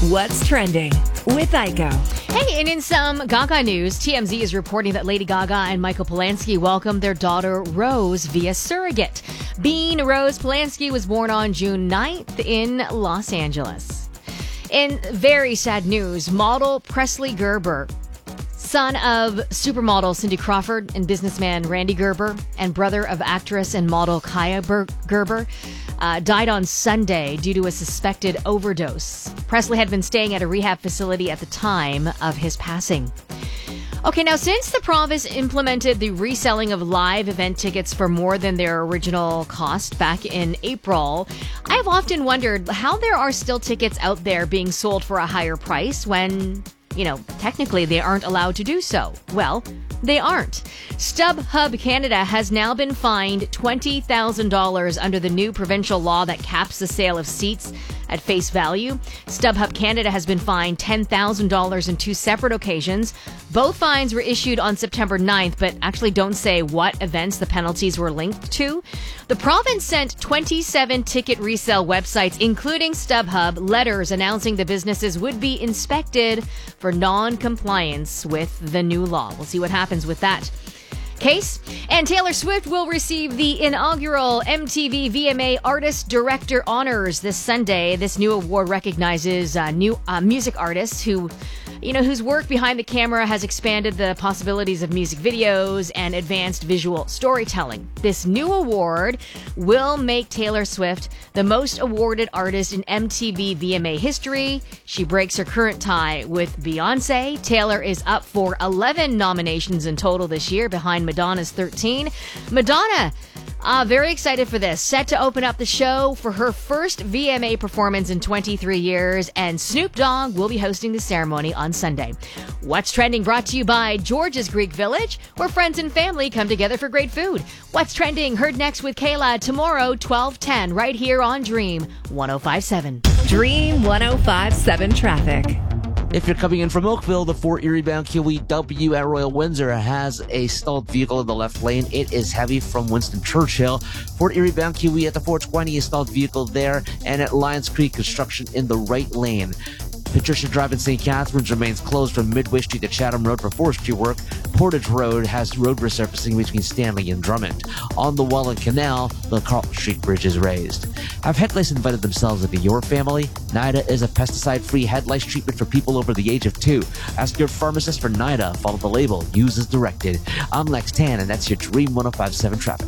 What's trending with Aiko? Hey, and in some Gaga news, TMZ is reporting that Lady Gaga and Michael Polanski welcomed their daughter Rose via surrogate. Bean Rose Polanski was born on June 9th in Los Angeles. In very sad news, model Presley Gerber, son of supermodel Cindy Crawford and businessman Randy Gerber, and brother of actress and model Kaya Gerber, died on Sunday due to a suspected overdose. Presley had been staying at a rehab facility at the time of his passing. Okay, now since the province implemented the reselling of live event tickets for more than their original cost back in April, I have often wondered how there are still tickets out there being sold for a higher price when, technically they aren't allowed to do so. Well, they aren't. StubHub Canada has now been fined $20,000 under the new provincial law that caps the sale of seats at face value. StubHub Canada has been fined $10,000 in two separate occasions. Both fines were issued on September 9th, but actually don't say what events the penalties were linked to. The province sent 27 ticket resale websites, including StubHub, letters announcing the businesses would be inspected for non-compliance with the new law. We'll see what happens with that case. And Taylor Swift will receive the inaugural MTV VMA Artist Director Honors this Sunday. This new award recognizes new music artists whose work behind the camera has expanded the possibilities of music videos and advanced visual storytelling. This new award will make Taylor Swift the most awarded artist in MTV VMA history. She breaks her current tie with Beyonce. Taylor is up for 11 nominations in total this year, behind Madonna's 13. Madonna, very excited for this. Set to open up the show for her first VMA performance in 23 years, and Snoop Dogg will be hosting the ceremony on Sunday. What's Trending brought to you by George's Greek Village, where friends and family come together for great food. What's Trending heard next with Kayla tomorrow, 12:10, right here on Dream 105.7. Dream 105.7 traffic. If you're coming in from Oakville, the Fort Erie bound QEW at Royal Windsor has a stalled vehicle in the left lane. It is heavy from Winston Churchill. Fort Erie bound QE at the 420, a stalled vehicle there, and at Lions Creek, construction in the right lane. Patricia Drive in St. Catharines remains closed from Midway Street to Chatham Road for forestry work. Portage Road has road resurfacing between Stanley and Drummond. On the Welland Canal, the Carlton Street Bridge is raised. Have head lice invited themselves into your family? NIDA is a pesticide-free head lice treatment for people over the age of 2. Ask your pharmacist for NIDA. Follow the label. Use as directed. I'm Lex Tan, and that's your Dream 105.7 traffic.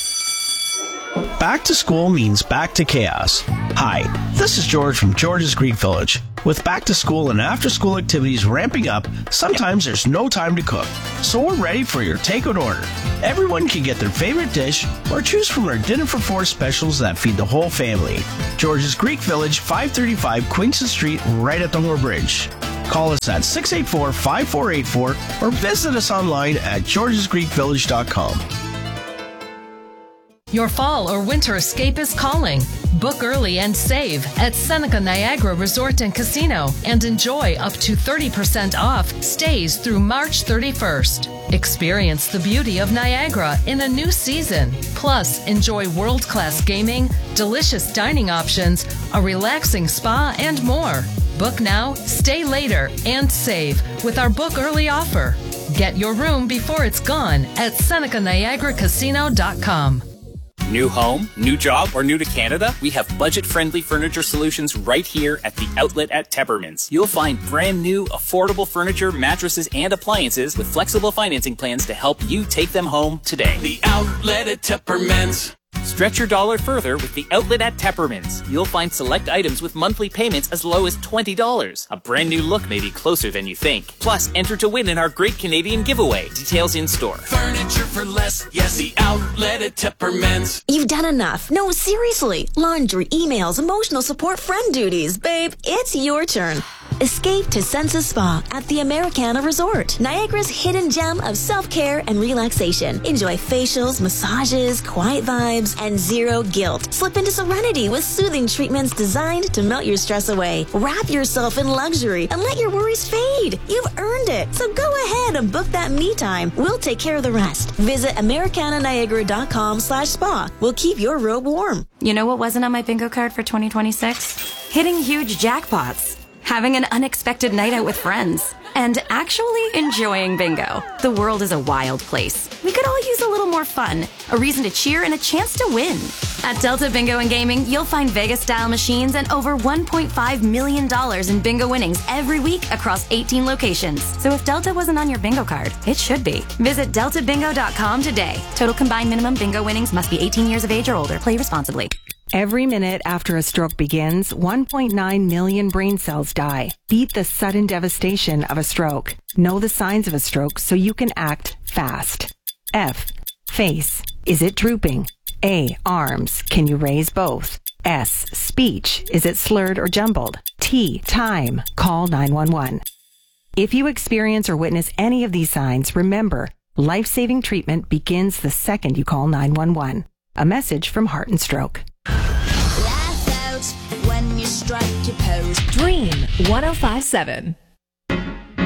Back to school means back to chaos. Hi, this is George from George's Greek Village. With back to school and after school activities ramping up, sometimes there's no time to cook. So we're ready for your takeout order. Everyone can get their favorite dish or choose from our Dinner for Four specials that feed the whole family. George's Greek Village, 535 Queenston Street, right at Dunmore Bridge. Call us at 684-5484 or visit us online at georgesgreekvillage.com. Your fall or winter escape is calling. Book early and save at Seneca Niagara Resort and Casino and enjoy up to 30% off stays through March 31st. Experience the beauty of Niagara in a new season. Plus, enjoy world-class gaming, delicious dining options, a relaxing spa, and more. Book now, stay later, and save with our book early offer. Get your room before it's gone at SenecaNiagaraCasino.com. New home, new job, or new to Canada? We have budget-friendly furniture solutions right here at the Outlet at Teppermans. You'll find brand new, affordable furniture, mattresses, and appliances with flexible financing plans to help you take them home today. The Outlet at Teppermans. Stretch your dollar further with the Outlet at Teppermans. You'll find select items with monthly payments as low as $20. A brand new look may be closer than you think. Plus, enter to win in our Great Canadian Giveaway. Details in store. Furniture for less. Yes, the Outlet at Teppermans. You've done enough. No, seriously. Laundry, emails, emotional support, friend duties. Babe, it's your turn. Escape to Senses Spa at the Americana Resort, Niagara's hidden gem of self-care and relaxation. Enjoy facials, massages, quiet vibes, and zero guilt. Slip into serenity with soothing treatments designed to melt your stress away. Wrap yourself in luxury and let your worries fade. You've earned it. So go ahead and book that me time. We'll take care of the rest. Visit americananiagara.com/spa. We'll keep your robe warm. You know what wasn't on my bingo card for 2026? Hitting huge jackpots. having an unexpected night out with friends, and actually enjoying bingo. The world is a wild place. We could all use a little more fun, a reason to cheer, and a chance to win. At Delta Bingo and Gaming, you'll find Vegas-style machines and over $1.5 million in bingo winnings every week across 18 locations. So if Delta wasn't on your bingo card, it should be. Visit deltabingo.com today. Total combined minimum bingo winnings must be 18 years of age or older. Play responsibly. Every minute after a stroke begins, 1.9 million brain cells die. Beat the sudden devastation of a stroke. Know the signs of a stroke so you can act fast. F. Face. Is it drooping? A. Arms. Can you raise both? S. Speech. Is it slurred or jumbled? T. Time. Call 911. If you experience or witness any of these signs, remember, life-saving treatment begins the second you call 911. A message from Heart and Stroke. Laugh out when you strike your pose. Dream 105.7.